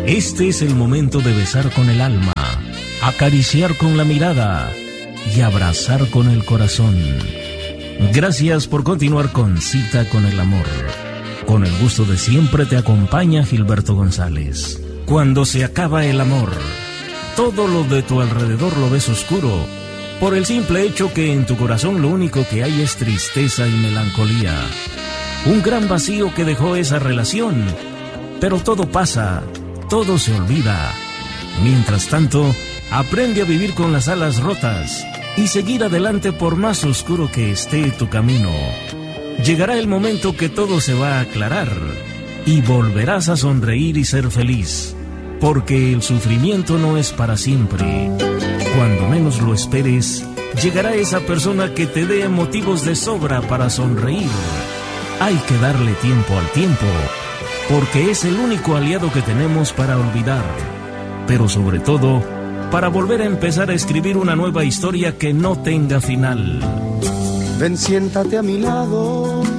Este es el momento de besar con el alma, acariciar con la mirada y abrazar con el corazón. Gracias por continuar con Cita con el Amor. Con el gusto de siempre te acompaña Gilberto González. Cuando se acaba el amor, todo lo de tu alrededor lo ves oscuro, por el simple hecho que en tu corazón lo único que hay es tristeza y melancolía. Un gran vacío que dejó esa relación, pero todo pasa, todo se olvida. Mientras tanto, aprende a vivir con las alas rotas y seguir adelante por más oscuro que esté tu camino. Llegará el momento que todo se va a aclarar y volverás a sonreír y ser feliz, porque el sufrimiento no es para siempre. Cuando menos lo esperes, llegará esa persona que te dé motivos de sobra para sonreír. Hay que darle tiempo al tiempo, porque es el único aliado que tenemos para olvidar, pero sobre todo, para volver a empezar a escribir una nueva historia que no tenga final. Ven, siéntate a mi lado,